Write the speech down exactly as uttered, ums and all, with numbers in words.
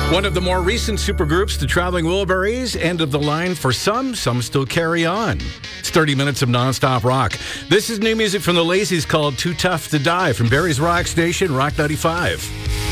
One of the more recent supergroups, the Traveling Wilburys, end of the line for some, some still carry on. It's thirty minutes of nonstop rock. This is new music from the Lazies called Too Tough to Die from Barry's Rock Station, Rock ninety-five.